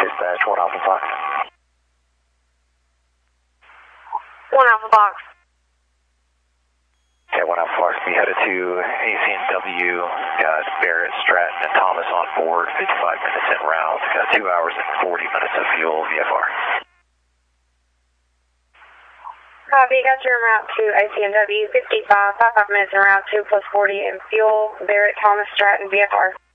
Dispatch, 1 Alpha Fox. 1 Alpha Fox. Okay, 1 Alpha Fox. We headed to ACNW. Got Barrett, Stratton, and Thomas on board. 55 minutes en route. Got 2 hours and 40 minutes of fuel VFR. Copy, got your en route to ACNW. 55 minutes en route, 2 plus 40 in fuel. Barrett, Thomas, Stratton, VFR.